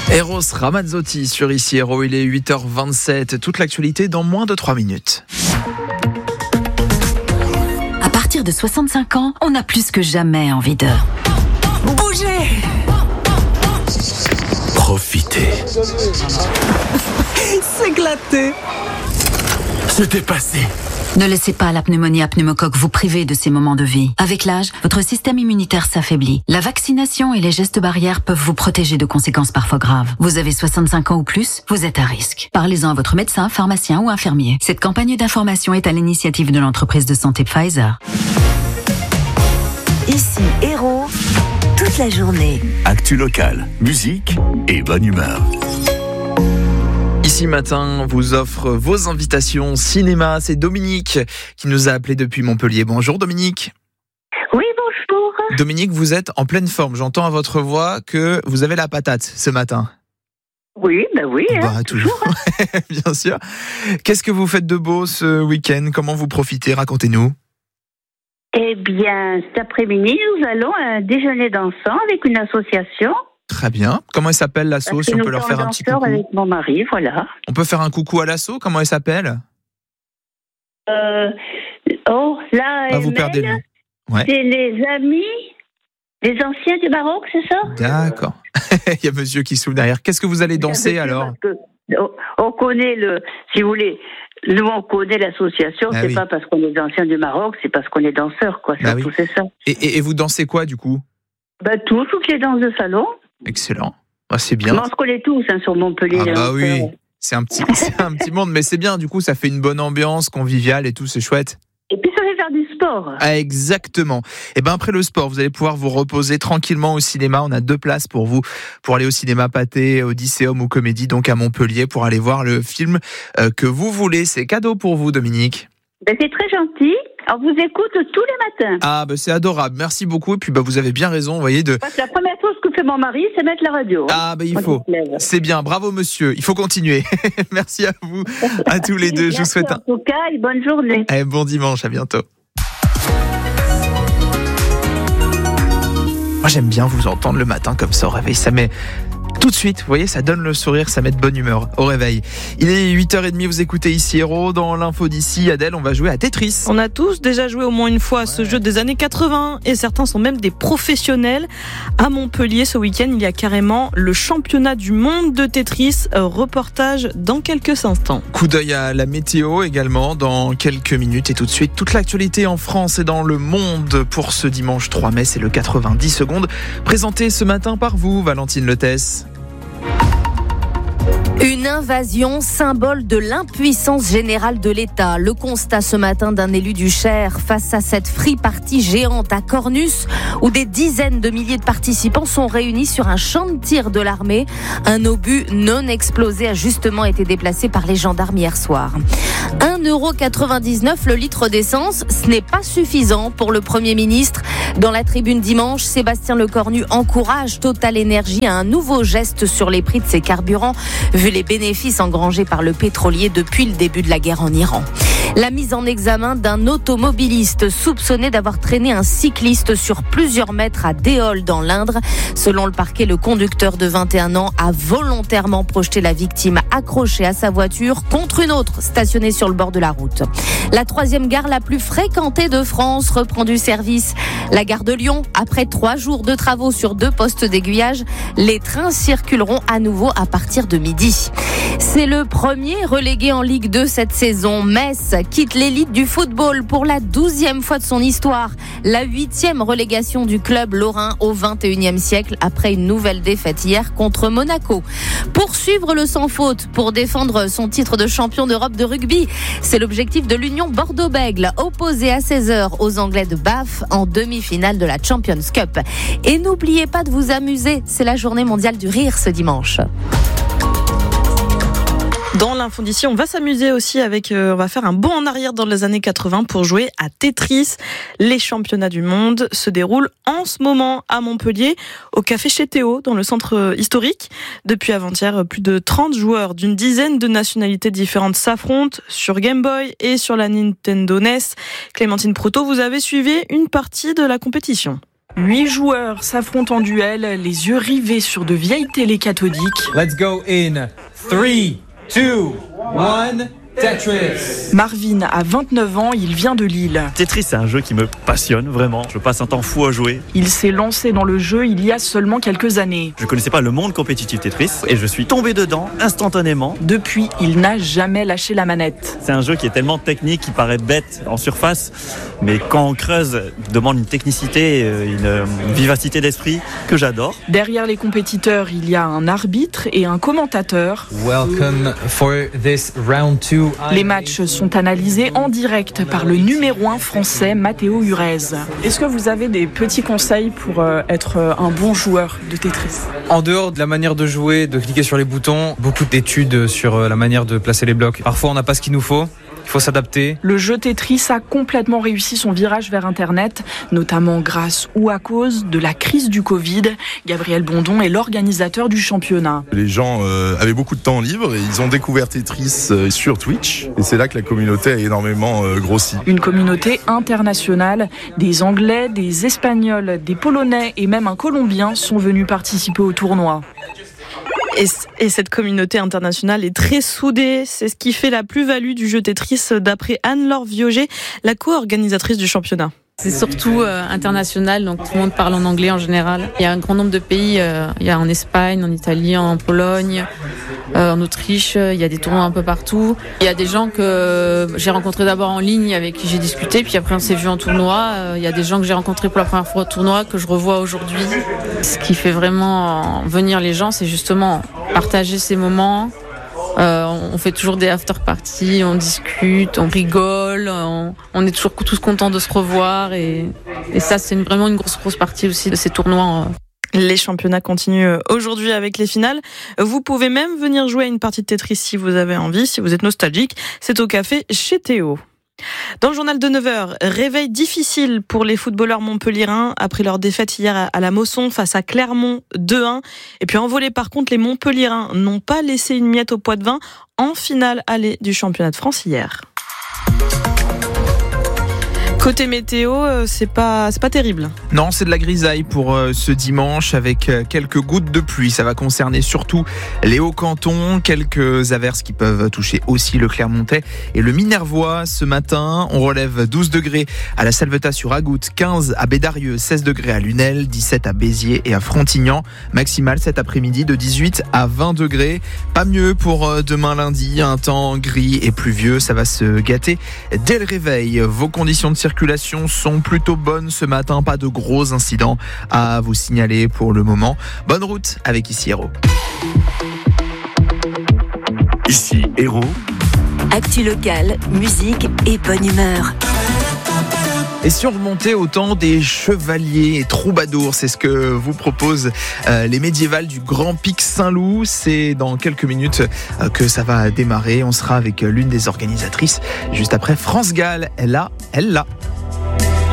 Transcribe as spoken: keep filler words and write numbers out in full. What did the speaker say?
Eros Ramazzotti sur Ici Héros, il est huit heures vingt-sept. Toute l'actualité dans moins de trois minutes. À partir de soixante-cinq ans, on a plus que jamais envie de bouger. Profiter. S'éclater. Se dépasser. Ne laissez pas la pneumonie à pneumocoque vous priver de ces moments de vie. Avec l'âge, votre système immunitaire s'affaiblit. La vaccination et les gestes barrières peuvent vous protéger de conséquences parfois graves. Vous avez soixante-cinq ans ou plus, vous êtes à risque. Parlez-en à votre médecin, pharmacien ou infirmier. Cette campagne d'information est à l'initiative de l'entreprise de santé Pfizer. Ici Héros, toute la journée. Actu locale, musique et bonne humeur. Ici Matin vous offre vos invitations cinéma. C'est Dominique qui nous a appelé depuis Montpellier. Bonjour Dominique. Oui, bonjour. Dominique, vous êtes en pleine forme. J'entends à votre voix que vous avez la patate ce matin. Oui, ben oui. Bah, hein, toujours, bien sûr. Qu'est-ce que vous faites de beau ce week-end ? Comment vous profitez ? Racontez-nous. Eh bien, cet après-midi, nous allons à un déjeuner dansant avec une association. Très bien. Comment elle s'appelle l'asso, Parce si que on nous peut leur sommes faire un petit danseurs coucou ? avec mon mari, voilà. On peut faire un coucou à l'asso ? Comment elle s'appelle ? Euh, oh, là, Ah, vous perdez le nom. Ouais. c'est les amis, les anciens du Maroc, c'est ça ? D'accord. Il y a monsieur qui souffle derrière. Qu'est-ce que vous allez danser Bien sûr, alors ? parce que on, on connaît le, si vous voulez, nous on connaît l'association, Ah c'est oui. pas parce qu'on est des anciens du Maroc, c'est parce qu'on est danseurs, quoi. Bah Surtout, oui. c'est ça. et, et, et vous dansez quoi du coup ? Ben, tout, toutes les danses de salon. Excellent. Ah, c'est bien. On se connaît tous hein, sur Montpellier. Ah bah hein, oui. euh, C'est un petit, c'est un petit monde, mais c'est bien. Du coup, ça fait une bonne ambiance, conviviale et tout, c'est chouette. Et puis ça fait faire du sport. Ah, exactement. Et ben après le sport, vous allez pouvoir vous reposer tranquillement au cinéma. On a deux places pour vous pour aller au cinéma Pathé, Odysseum ou Comédie, donc à Montpellier, pour aller voir le film euh, que vous voulez. C'est cadeau pour vous, Dominique. Ben, c'est très gentil. On vous écoute tous les matins. Ah bah c'est adorable. Merci beaucoup. Et puis bah vous avez bien raison, vous voyez de. Parce que la première chose que fait mon mari, c'est mettre la radio. Ah bah il Quand faut. il se lève. C'est bien. Bravo monsieur. Il faut continuer. Merci à vous, à tous les deux. Je vous Merci souhaite un en tout cas et bonne journée. eh, bon dimanche. À bientôt. Moi j'aime bien vous entendre le matin comme ça au réveil, ça met tout de suite, vous voyez, ça donne le sourire, ça met de bonne humeur au réveil. Il est huit heures trente, vous écoutez Ici Héros. Dans l'info d'ici, Adèle, on va jouer à Tetris. On a tous déjà joué au moins une fois à ce Ouais. jeu des années quatre-vingts et certains sont même des professionnels. À Montpellier, ce week-end, il y a carrément le championnat du monde de Tetris. Euh, Reportage dans quelques instants. Coup d'œil à la météo également dans quelques minutes et tout de suite toute l'actualité en France et dans le monde pour ce dimanche trois mai, c'est le quatre-vingt-dix secondes présenté ce matin par vous, Valentine Letès. Une invasion, symbole de l'impuissance générale de l'État. Le constat ce matin d'un élu du Cher face à cette free party géante à Cornus où des dizaines de milliers de participants sont réunis sur un champ de tir de l'armée. Un obus non explosé a justement été déplacé par les gendarmes hier soir. un euro quatre-vingt-dix-neuf le litre d'essence, ce n'est pas suffisant pour le Premier ministre. Dans la tribune dimanche, Sébastien Lecornu encourage Total Énergie à un nouveau geste sur les prix de ses carburants, vu les bénéfices engrangés par le pétrolier depuis le début de la guerre en Iran. La mise en examen d'un automobiliste soupçonné d'avoir traîné un cycliste sur plusieurs mètres à Déol dans l'Indre. Selon le parquet, le conducteur de vingt et un ans a volontairement projeté la victime accrochée à sa voiture contre une autre stationnée sur le bord de la route. La troisième gare la plus fréquentée de France reprend du service. La gare de Lyon, après trois jours de travaux sur deux postes d'aiguillage, les trains circuleront à nouveau à partir de midi. C'est le premier relégué en Ligue deux cette saison. Metz quitte l'élite du football pour la douzième fois de son histoire. La huitième relégation du club lorrain au vingt et unième siècle après une nouvelle défaite hier contre Monaco. Poursuivre le sans faute pour défendre son titre de champion d'Europe de rugby. C'est l'objectif de l'Union Bordeaux-Bègles, opposé à seize heures aux Anglais de Bath en demi-finale de la Champions Cup. Et n'oubliez pas de vous amuser, c'est la journée mondiale du rire ce dimanche. Dans l'info d'ici, on va s'amuser aussi avec, euh, on va faire un bond en arrière dans les années quatre-vingts pour jouer à Tetris. Les championnats du monde se déroulent en ce moment à Montpellier, au café chez Théo, dans le centre historique. Depuis avant-hier, plus de trente joueurs d'une dizaine de nationalités différentes s'affrontent sur Game Boy et sur la Nintendo N E S. Clémentine Proto, vous avez suivi une partie de la compétition. Huit joueurs s'affrontent en duel, les yeux rivés sur de vieilles télés cathodiques. Let's go in three, two, one. Tetris. Marvin a vingt-neuf ans, il vient de Lille. Tetris, c'est un jeu qui me passionne vraiment. Je passe un temps fou à jouer. Il s'est lancé dans le jeu il y a seulement quelques années. Je connaissais pas le monde compétitif Tetris et je suis tombé dedans instantanément. Depuis, il n'a jamais lâché la manette. C'est un jeu qui est tellement technique, qui paraît bête en surface, mais quand on creuse, il demande une technicité, une vivacité d'esprit que j'adore. Derrière les compétiteurs, il y a un arbitre et un commentateur. Welcome for this round two. Les matchs sont analysés en direct par le numéro un français Matteo Urez. Est-ce que vous avez des petits conseils pour être un bon joueur de Tetris ? En dehors de la manière de jouer, de cliquer sur les boutons, beaucoup d'études sur la manière de placer les blocs. Parfois on n'a pas ce qu'il nous faut. Il faut s'adapter. Le jeu Tetris a complètement réussi son virage vers Internet, notamment grâce ou à cause de la crise du Covid. Gabriel Bondon est l'organisateur du championnat. Les gens euh, avaient beaucoup de temps libre et ils ont découvert Tetris euh, sur Twitch. Et c'est là que la communauté a énormément euh, grossi. Une communauté internationale. Des Anglais, des Espagnols, des Polonais et même un Colombien sont venus participer au tournoi. Et, et cette communauté internationale est très soudée. C'est ce qui fait la plus-value du jeu Tetris d'après Anne-Laure Vioget, la co-organisatrice du championnat. C'est surtout euh, international, donc tout le monde parle en anglais en général. Il y a un grand nombre de pays, euh, il y a en Espagne, en Italie, en Pologne, euh, en Autriche, il y a des tournois un peu partout. Il y a des gens que j'ai rencontrés d'abord en ligne avec qui j'ai discuté, puis après on s'est vu en tournoi. Euh, il y a des gens que j'ai rencontrés pour la première fois au tournoi que je revois aujourd'hui. Ce qui fait vraiment venir les gens, c'est justement partager ces moments. Euh, on fait toujours des after-parties, on discute, on rigole, on, on est toujours tous contents de se revoir et, et ça c'est une, vraiment une grosse grosse partie aussi de ces tournois. Les championnats continuent aujourd'hui avec les finales. Vous pouvez même venir jouer à une partie de Tetris si vous avez envie, si vous êtes nostalgique. C'est au café chez Théo. Dans le journal de neuf heures, réveil difficile pour les footballeurs montpelliérains après leur défaite hier à la Mosson face à Clermont deux un. Et puis en volley par contre, les montpelliérains n'ont pas laissé une miette au Poids-de-Vin en finale allée du championnat de France hier. Côté météo, c'est pas, c'est pas terrible. Non, c'est de la grisaille pour euh, ce dimanche avec euh, quelques gouttes de pluie. Ça va concerner surtout les Hauts-Cantons, quelques averses qui peuvent toucher aussi le Clermontais et le Minervois. Ce matin, on relève douze degrés à la Salvetat-sur-Agout, quinze à Bédarieux, seize degrés à Lunel, dix-sept à Béziers et à Frontignan. Maximal cet après-midi de dix-huit à vingt degrés. Pas mieux pour euh, demain lundi, un temps gris et pluvieux. Ça va se gâter dès le réveil. Vos conditions de circulation circulations sont plutôt bonnes ce matin, pas de gros incidents à vous signaler pour le moment. Bonne route avec Ici Héros. Ici Héros. Actu locale, musique et bonne humeur. Et si on remontait au temps des chevaliers et troubadours, c'est ce que vous proposent euh, les médiévales du Grand Pic Saint-Loup. C'est dans quelques minutes euh, que ça va démarrer. On sera avec l'une des organisatrices juste après France Gall. Elle l'a, elle l'a.